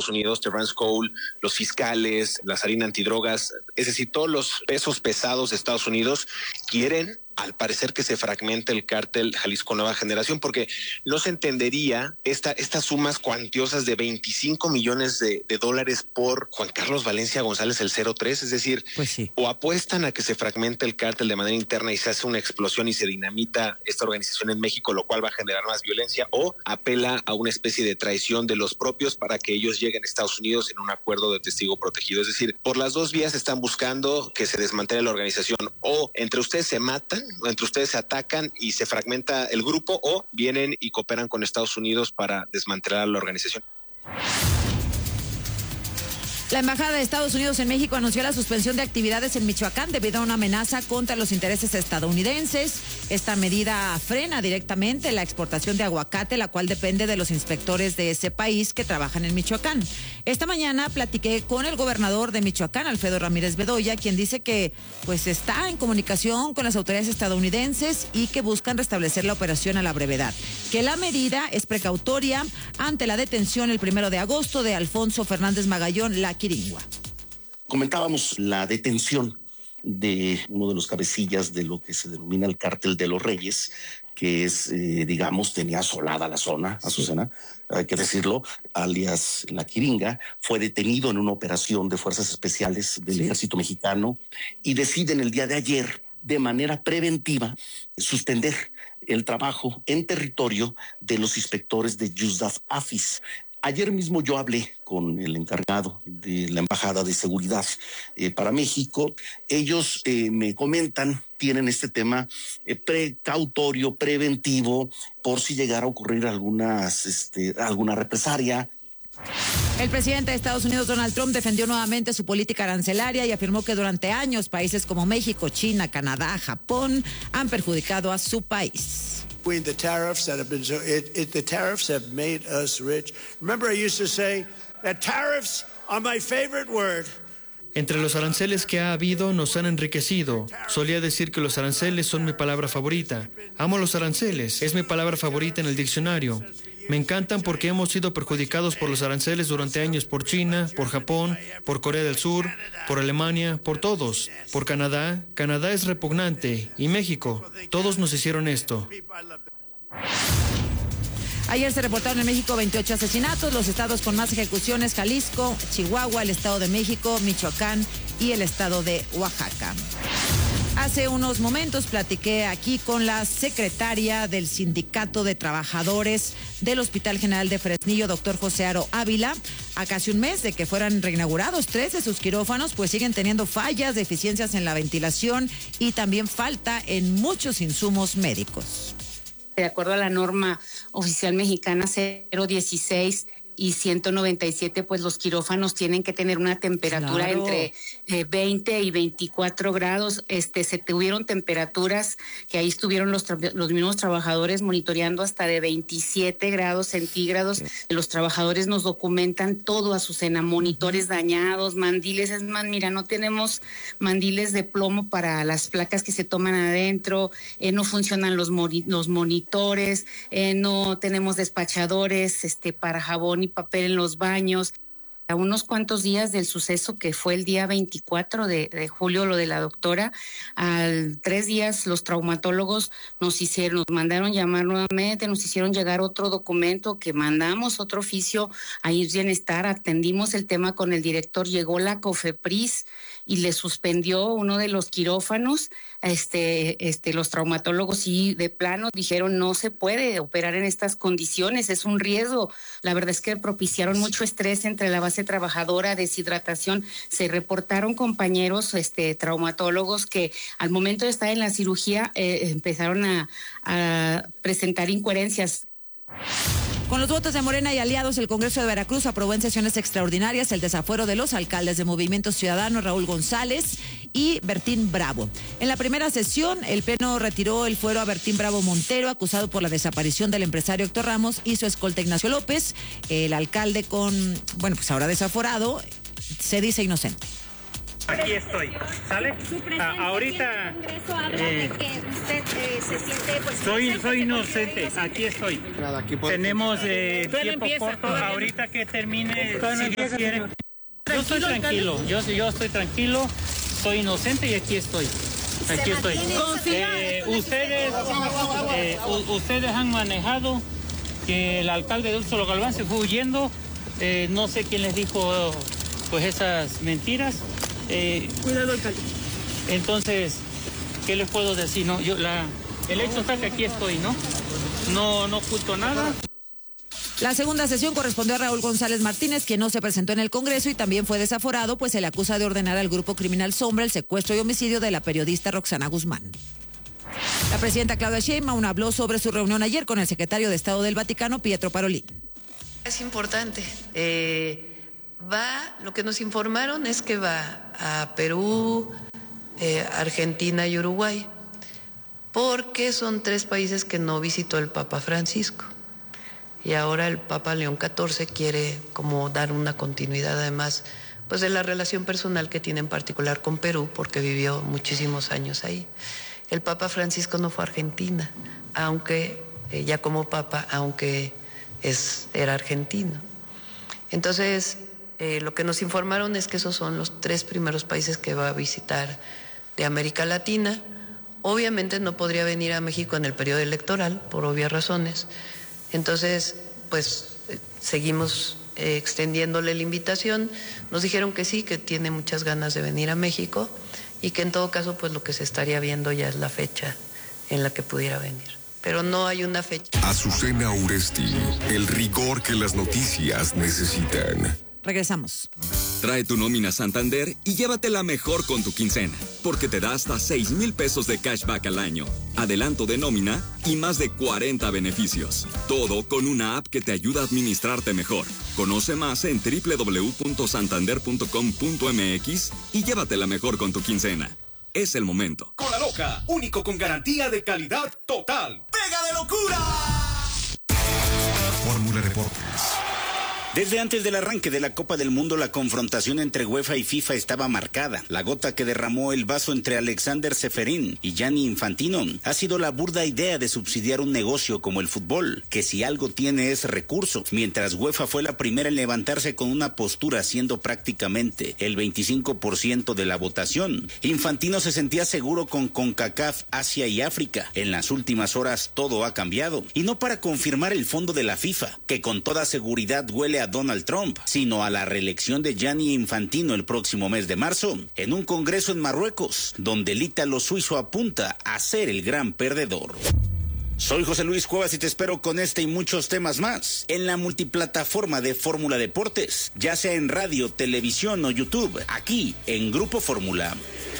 Estados Unidos, Terrence Cole, los fiscales, la Sarina antidrogas, es decir, todos los pesos pesados de Estados Unidos quieren, al parecer, que se fragmente el cártel Jalisco Nueva Generación, porque no se entendería estas sumas cuantiosas de 25 millones de dólares por Juan Carlos Valencia González, el 03, es decir, pues sí. O apuestan a que se fragmente el cártel de manera interna y se hace una explosión y se dinamita esta organización en México, lo cual va a generar más violencia, o apela a una especie de traición de los propios para que ellos lleguen a Estados Unidos en un acuerdo de testigo protegido. Es decir, por las dos vías están buscando que se desmantele la organización, o entre ustedes se matan, entre ustedes se atacan y se fragmenta el grupo, o vienen y cooperan con Estados Unidos para desmantelar la organización. La Embajada de Estados Unidos en México anunció la suspensión de actividades en Michoacán debido a una amenaza contra los intereses estadounidenses. Esta medida frena directamente la exportación de aguacate, la cual depende de los inspectores de ese país que trabajan en Michoacán. Esta mañana platiqué con el gobernador de Michoacán, Alfredo Ramírez Bedoya, quien dice que pues está en comunicación con las autoridades estadounidenses y que buscan restablecer la operación a la brevedad. Que la medida es precautoria ante la detención el 1 de agosto de Alfonso Fernández Magallón, la Quiringua. Comentábamos la detención de uno de los cabecillas de lo que se denomina el Cártel de los Reyes, que es, tenía asolada la zona, Azucena, hay que decirlo, alias La Quiringa. Fue detenido en una operación de fuerzas especiales del Ejército Mexicano y deciden el día de ayer, de manera preventiva, suspender el trabajo en territorio de los inspectores de Yusdaf Afis. Ayer mismo yo hablé con el encargado de la Embajada de Seguridad para México. Ellos me comentan, tienen este tema precautorio, preventivo, por si llegara a ocurrir alguna represalia. El presidente de Estados Unidos, Donald Trump, defendió nuevamente su política arancelaria y afirmó que durante años países como México, China, Canadá, Japón han perjudicado a su país. The tariffs that have been the tariffs have made us rich. Remember, I used to say that tariffs are my favorite word. Entre los aranceles que ha habido nos han enriquecido. Solía decir que los aranceles son mi palabra favorita. Amo los aranceles, es mi palabra favorita en el diccionario. Me encantan porque hemos sido perjudicados por los aranceles durante años por China, por Japón, por Corea del Sur, por Alemania, por todos. Por Canadá, Canadá es repugnante, y México, todos nos hicieron esto. Ayer se reportaron en México 28 asesinatos. Los estados con más ejecuciones: Jalisco, Chihuahua, el Estado de México, Michoacán y el Estado de Oaxaca. Hace unos momentos platiqué aquí con la secretaria del Sindicato de Trabajadores del Hospital General de Fresnillo, doctor José Aro Ávila. A casi un mes de que fueran reinaugurados 3 de sus quirófanos, pues siguen teniendo fallas, deficiencias en la ventilación y también falta en muchos insumos médicos. De acuerdo a la norma oficial mexicana 016 y 197, pues los quirófanos tienen que tener una temperatura entre 20 y 24 grados. Se tuvieron temperaturas que ahí estuvieron los mismos trabajadores monitoreando hasta de 27 grados centígrados. Los trabajadores nos documentan todo, Azucena, monitores dañados, mandiles. Es más, mira, no tenemos mandiles de plomo para las placas que se toman adentro, no funcionan los monitores, no tenemos despachadores para jabón y papel en los baños. A unos cuantos días del suceso, que fue el día 24 de julio, lo de la doctora, al 3 días los traumatólogos nos mandaron llamar nuevamente, nos hicieron llegar otro documento que mandamos, otro oficio a IMSS Bienestar, atendimos el tema con el director, llegó la COFEPRIS y le suspendió uno de los quirófanos. Los traumatólogos sí de plano dijeron no se puede operar en estas condiciones, es un riesgo. La verdad es que propiciaron mucho estrés entre la base trabajadora, deshidratación. Se reportaron compañeros traumatólogos que al momento de estar en la cirugía empezaron a presentar incoherencias. Con los votos de Morena y aliados, el Congreso de Veracruz aprobó en sesiones extraordinarias el desafuero de los alcaldes de Movimiento Ciudadano, Raúl González y Bertín Bravo. En la primera sesión, el Pleno retiró el fuero a Bertín Bravo Montero, acusado por la desaparición del empresario Héctor Ramos, y su escolta Ignacio López. El alcalde pues ahora desaforado, se dice inocente. Aquí estoy, ¿sale? Su presencia ahorita en el Congreso habla de que usted se siente pues soy inocente, aquí estoy. Tenemos tiempo corto, ahorita que termine, si Dios quiere. Yo estoy tranquilo, yo estoy tranquilo, soy inocente y aquí estoy. Aquí estoy. Ustedes han manejado que el alcalde de Úrsula Galván se fue huyendo. No sé quién les dijo pues esas mentiras. Cuidado, alcalde. Entonces, ¿qué les puedo decir? No, el hecho está que aquí estoy, ¿no? No oculto nada. La segunda sesión correspondió a Raúl González Martínez, quien no se presentó en el Congreso y también fue desaforado, pues se le acusa de ordenar al grupo criminal Sombra el secuestro y homicidio de la periodista Roxana Guzmán. La presidenta Claudia Sheinbaum habló sobre su reunión ayer con el secretario de Estado del Vaticano, Pietro Parolin. Es importante. Lo que nos informaron es que va a Perú, Argentina y Uruguay, porque son 3 países que no visitó el Papa Francisco. Y ahora el Papa León XIV quiere como dar una continuidad además pues de la relación personal que tiene en particular con Perú, porque vivió muchísimos años ahí. El Papa Francisco no fue a Argentina, aunque ya como Papa, aunque era argentino. Entonces, lo que nos informaron es que esos son los 3 primeros países que va a visitar de América Latina. Obviamente no podría venir a México en el periodo electoral, por obvias razones. Entonces, pues seguimos extendiéndole la invitación. Nos dijeron que sí, que tiene muchas ganas de venir a México y que en todo caso, pues lo que se estaría viendo ya es la fecha en la que pudiera venir. Pero no hay una fecha. Azucena Uresti, el rigor que las noticias necesitan. Regresamos. Trae tu nómina Santander y llévatela mejor con tu quincena, porque te da hasta 6,000 pesos de cashback al año, adelanto de nómina y más de 40 beneficios. Todo con una app que te ayuda a administrarte mejor. Conoce más en www.santander.com.mx y llévatela mejor con tu quincena. Es el momento. Cola Loca, único con garantía de calidad total. ¡Pega de locura! Fórmula Deportes. Desde antes del arranque de la Copa del Mundo, la confrontación entre UEFA y FIFA estaba marcada. La gota que derramó el vaso entre Alexander Ceferín y Gianni Infantino ha sido la burda idea de subsidiar un negocio como el fútbol, que si algo tiene es recurso, mientras UEFA fue la primera en levantarse con una postura siendo prácticamente el 25% de la votación. Infantino se sentía seguro con CONCACAF, Asia y África. En las últimas horas todo ha cambiado, y no para confirmar el fondo de la FIFA, que con toda seguridad huele a Donald Trump, sino a la reelección de Gianni Infantino el próximo mes de marzo, en un congreso en Marruecos, donde el ítalo suizo apunta a ser el gran perdedor. Soy José Luis Cuevas y te espero con este y muchos temas más en la multiplataforma de Fórmula Deportes, ya sea en radio, televisión o YouTube, aquí en Grupo Fórmula.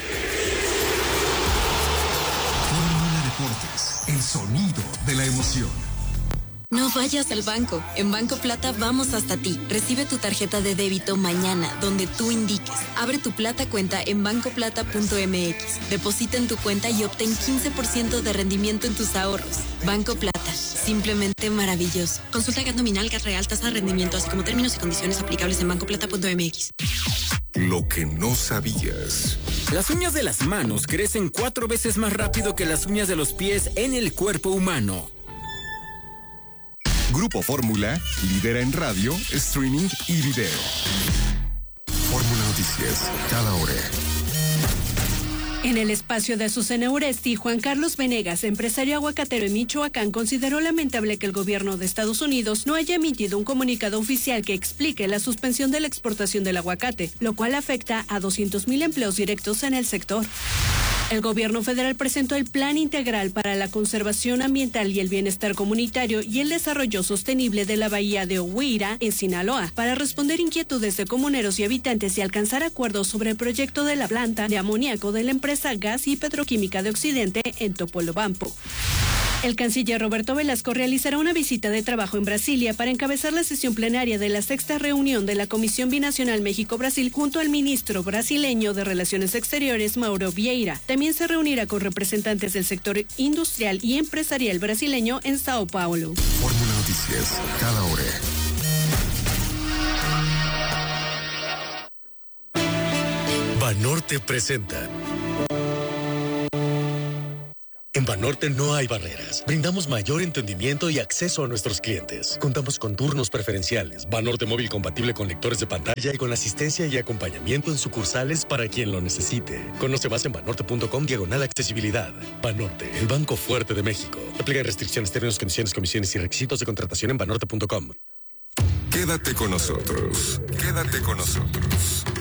Fórmula Deportes, el sonido de la emoción. No vayas al banco. En Banco Plata vamos hasta ti. Recibe tu tarjeta de débito mañana, donde tú indiques. Abre tu Plata cuenta en bancoplata.mx. Deposita en tu cuenta y obtén 15% de rendimiento en tus ahorros. Banco Plata. Simplemente maravilloso. Consulta GAT nominal, GAT real, tasa de rendimiento, así como términos y condiciones aplicables en bancoplata.mx. Lo que no sabías. Las uñas de las manos crecen 4 veces más rápido que las uñas de los pies en el cuerpo humano. Grupo Fórmula, lidera en radio, streaming y video. Fórmula Noticias, cada hora. En el espacio de Azucena Uresti, Juan Carlos Venegas, empresario aguacatero en Michoacán, consideró lamentable que el gobierno de Estados Unidos no haya emitido un comunicado oficial que explique la suspensión de la exportación del aguacate, lo cual afecta a 200,000 empleos directos en el sector. El gobierno federal presentó el Plan Integral para la Conservación Ambiental y el Bienestar Comunitario y el Desarrollo Sostenible de la Bahía de Ohuira, en Sinaloa, para responder inquietudes de comuneros y habitantes y alcanzar acuerdos sobre el proyecto de la planta de amoníaco de la empresa Gas y Petroquímica de Occidente en Topolobampo. El canciller Roberto Velasco realizará una visita de trabajo en Brasilia para encabezar la sesión plenaria de la 6ª reunión de la Comisión Binacional México-Brasil junto al ministro brasileño de Relaciones Exteriores, Mauro Vieira. También se reunirá con representantes del sector industrial y empresarial brasileño en Sao Paulo. Fórmula Noticias, cada hora. Banorte presenta. En Banorte no hay barreras. Brindamos mayor entendimiento y acceso a nuestros clientes. Contamos con turnos preferenciales, Banorte móvil compatible con lectores de pantalla y con asistencia y acompañamiento en sucursales para quien lo necesite. Conoce más en banorte.com/accesibilidad. Banorte, el banco fuerte de México. Aplican restricciones, términos, condiciones, comisiones y requisitos de contratación en banorte.com. Quédate con nosotros. Quédate con nosotros.